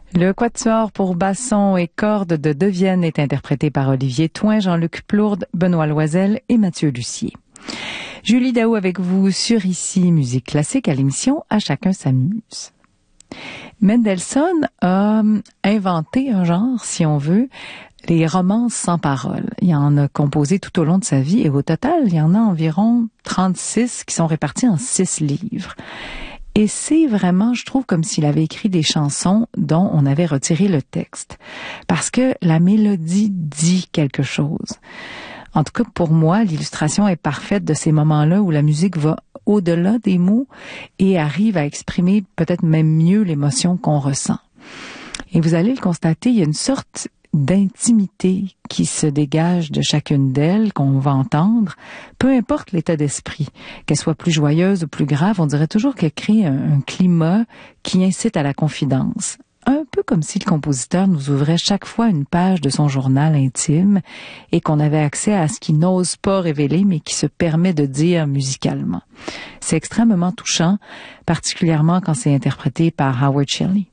Le quatuor pour basson et cordes de Devienne est interprété par Olivier Thoin, Jean-Luc Plourde, Benoît Loisel et Mathieu Lucier. Julie Daou avec vous sur Ici Musique Classique à l'émission À chacun s'amuse. Mendelssohn a inventé un genre, si on veut, les romances sans paroles. Il en a composé tout au long de sa vie et au total, il y en a environ 36 qui sont répartis en 6 livres. Et c'est vraiment, je trouve, comme s'il avait écrit des chansons dont on avait retiré le texte. Parce que la mélodie dit quelque chose. En tout cas, pour moi, l'illustration est parfaite de ces moments-là où la musique va au-delà des mots et arrive à exprimer peut-être même mieux l'émotion qu'on ressent. Et vous allez le constater, il y a une sorte d'intimité qui se dégage de chacune d'elles, qu'on va entendre, peu importe l'état d'esprit, qu'elle soit plus joyeuse ou plus grave, on dirait toujours qu'elle crée un climat qui incite à la confidence. Un peu comme si le compositeur nous ouvrait chaque fois une page de son journal intime et qu'on avait accès à ce qu'il n'ose pas révéler mais qui se permet de dire musicalement. C'est extrêmement touchant, particulièrement quand c'est interprété par Howard Shelley.